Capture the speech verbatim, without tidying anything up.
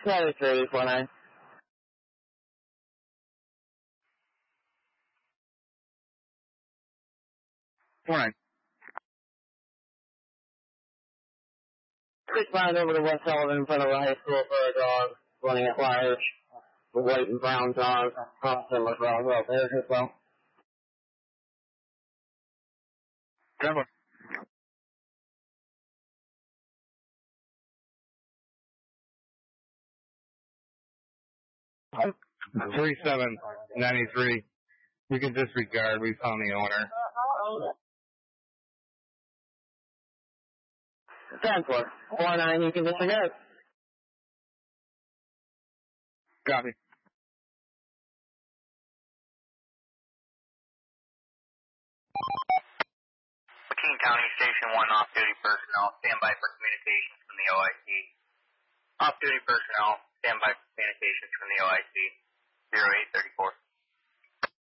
ninety-three, four nine. four nine. Respond over to West Sullivan in front of the high school for a dog running at large. The white and brown dog. Awesome as well. Well, there's as well. Denver. three seven ninety-three. We can disregard. We found the owner. ten four. four nine, you can disregard. Copy. McKean County Station one off-duty personnel, stand by for communications from the O I C. Off-duty personnel, stand by for communications from the O I C. zero eight three four.